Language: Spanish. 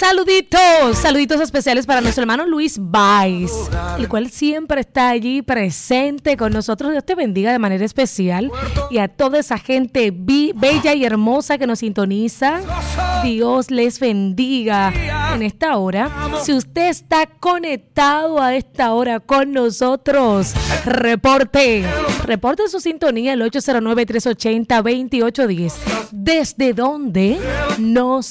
Saluditos especiales para nuestro hermano Luis Valls, el cual siempre está allí presente con nosotros. Dios te bendiga de manera especial, y a toda esa gente bella y hermosa que nos sintoniza. Dios les bendiga en esta hora. Si usted está conectado a esta hora con nosotros, reporte su sintonía al 809-380-2810. ¿Desde dónde nos